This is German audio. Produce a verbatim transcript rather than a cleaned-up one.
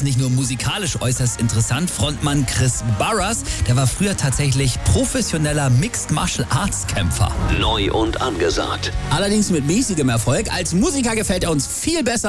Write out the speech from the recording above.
ist nicht nur musikalisch äußerst interessant. Frontmann Chris Barras, der war früher tatsächlich professioneller Mixed Martial Arts Kämpfer. Neu und angesagt. Allerdings mit mäßigem Erfolg. Als Musiker gefällt er uns viel besser